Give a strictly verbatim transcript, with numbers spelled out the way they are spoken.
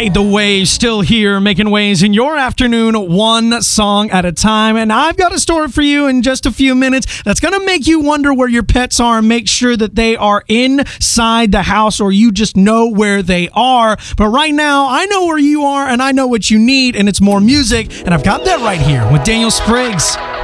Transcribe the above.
Ride the Wave, still here, making waves in your afternoon, one song at a time. And I've got a story for you in just a few minutes that's going to make you wonder where your pets are and make sure that they are inside the house or you just know where they are. But right now, I know where you are and I know what you need, and it's more music. And I've got that right here with Daniel Spriggs.